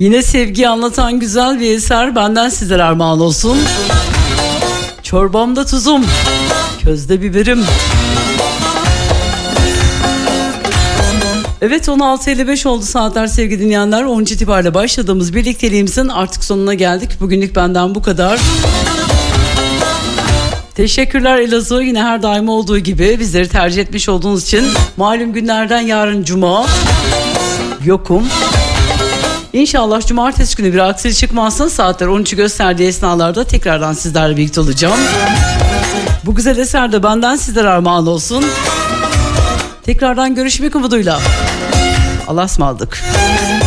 Yine sevgiyi anlatan güzel bir eser benden sizlere armağan olsun. Çorbamda tuzum, közde biberim. Evet, 16.55 oldu saatler sevgili dinleyenler. 10. itibariyle başladığımız birlikteliğimizin artık sonuna geldik. Bugünlük benden bu kadar. Teşekkürler Elazığ, yine her daim olduğu gibi bizleri tercih etmiş olduğunuz için. Malum günlerden yarın Cuma yokum. İnşallah cumartesi günü bir aksilik çıkmazsa saatler 13'ü gösterdiği esnalarda tekrardan sizlerle birlikte olacağım. Bu güzel eser de benden sizlere armağan olsun. Tekrardan görüşmek umuduyla. Allah'a ısmarladık.